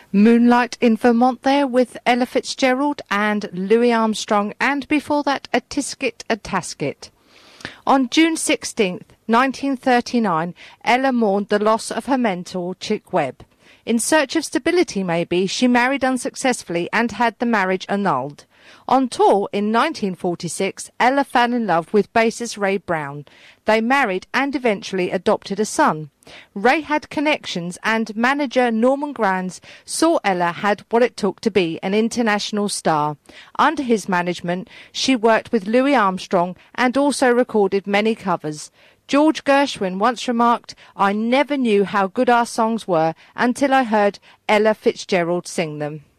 Moonlight in Vermont there with Ella Fitzgerald and Louis Armstrong, and before that A Tisket a Tasket. On June 16th, 1939, Ella mourned the loss of her mentor, Chick Webb. In search of stability, maybe, she married unsuccessfully and had the marriage annulled. On tour in 1946, Ella fell in love with bassist Ray Brown. They married and eventually adopted a son. Ray had connections, and manager Norman Granz saw Ella had what it took to be an international star. Under his management, she worked with Louis Armstrong and also recorded many covers. George Gershwin once remarked, "I never knew how good our songs were until I heard Ella Fitzgerald sing them."